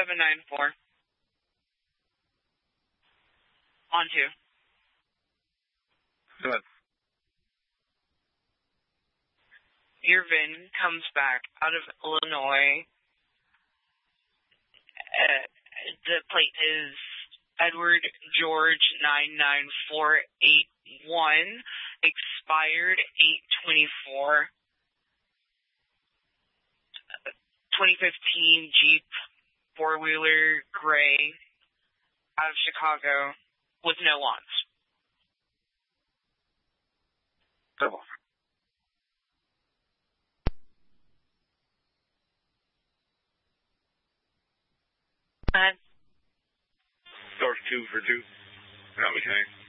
794. On 2. Good. Your VIN comes back out of Illinois. The plate is Edward George 99481, expired 8/24. 2015 Jeep 4-wheeler gray out of Chicago with no lawns. Double. Source 2 for 2. Not mechanic.